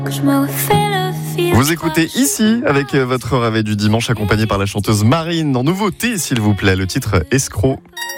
Vous écoutez ici avec votre réveil du dimanche accompagné par la chanteuse Marine. En nouveauté, s'il vous plaît, le titre Escroc.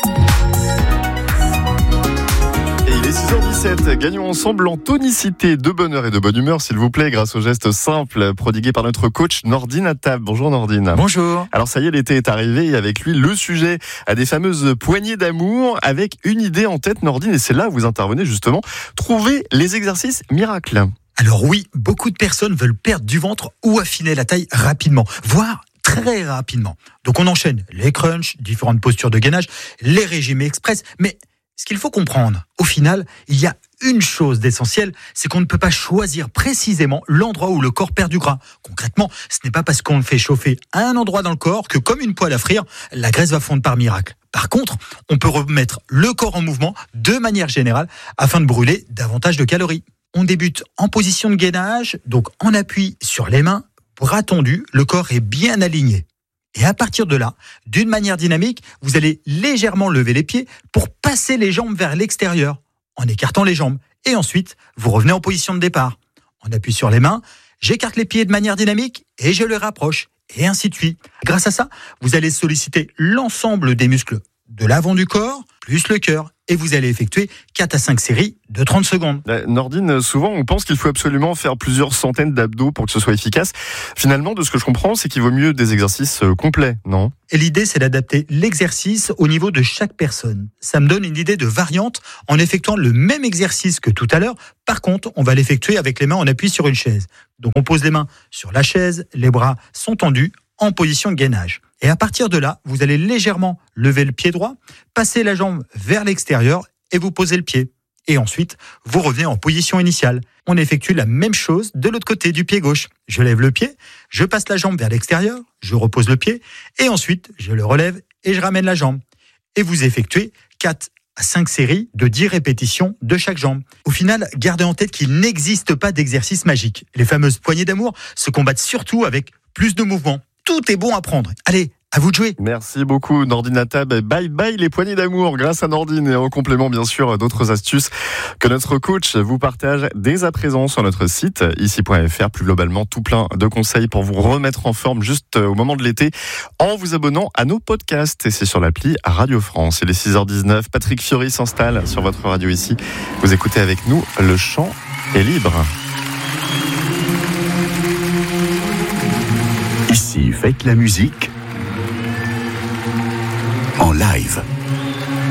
Et il est 6h17. Gagnons ensemble en tonicité, de bonheur et de bonne humeur, s'il vous plaît, grâce aux gestes simples prodigués par notre coach Nordine Attab. Bonjour Nordine. Bonjour. Alors ça y est, l'été est arrivé et avec lui le sujet à des fameuses poignées d'amour avec une idée en tête, Nordine, et c'est là où vous intervenez justement. Trouver les exercices miracles. Alors oui, beaucoup de personnes veulent perdre du ventre ou affiner la taille rapidement, voire très rapidement. Donc on enchaîne les crunchs, différentes postures de gainage, les régimes express. Mais ce qu'il faut comprendre, au final, il y a une chose d'essentielle, c'est qu'on ne peut pas choisir précisément l'endroit où le corps perd du gras. Concrètement, ce n'est pas parce qu'on le fait chauffer à un endroit dans le corps que, comme une poêle à frire, la graisse va fondre par miracle. Par contre, on peut remettre le corps en mouvement de manière générale afin de brûler davantage de calories. On débute en position de gainage, donc en appui sur les mains, bras tendus, le corps est bien aligné. Et à partir de là, d'une manière dynamique, vous allez légèrement lever les pieds pour passer les jambes vers l'extérieur, en écartant les jambes. Et ensuite, vous revenez en position de départ. On appuie sur les mains, j'écarte les pieds de manière dynamique et je les rapproche, et ainsi de suite. Grâce à ça, vous allez solliciter l'ensemble des muscles de l'avant du corps, plus le cœur. Et vous allez effectuer 4 à 5 séries de 30 secondes. Nordine, souvent on pense qu'il faut absolument faire plusieurs centaines d'abdos pour que ce soit efficace. Finalement, de ce que je comprends, c'est qu'il vaut mieux des exercices complets, non ? Et l'idée, c'est d'adapter l'exercice au niveau de chaque personne. Ça me donne une idée de variante en effectuant le même exercice que tout à l'heure. Par contre, on va l'effectuer avec les mains en appui sur une chaise. Donc on pose les mains sur la chaise, les bras sont tendus, en position de gainage. Et à partir de là, vous allez légèrement lever le pied droit, passer la jambe vers l'extérieur et vous posez le pied. Et ensuite, vous revenez en position initiale. On effectue la même chose de l'autre côté du pied gauche. Je lève le pied, je passe la jambe vers l'extérieur, je repose le pied et ensuite, je le relève et je ramène la jambe. Et vous effectuez 4 à 5 séries de 10 répétitions de chaque jambe. Au final, gardez en tête qu'il n'existe pas d'exercice magique. Les fameuses poignées d'amour se combattent surtout avec plus de mouvements. Tout est bon à prendre. Allez, à vous de jouer. Merci beaucoup Nordine Attab. Bye bye les poignées d'amour grâce à Nordine et en complément bien sûr d'autres astuces que notre coach vous partage dès à présent sur notre site ici.fr. Plus globalement, tout plein de conseils pour vous remettre en forme juste au moment de l'été en vous abonnant à nos podcasts. Et c'est sur l'appli Radio France. Il est 6h19. Patrick Fiori s'installe sur votre radio ici. Vous écoutez avec nous Le Chant est libre. Ici, faites la musique en live.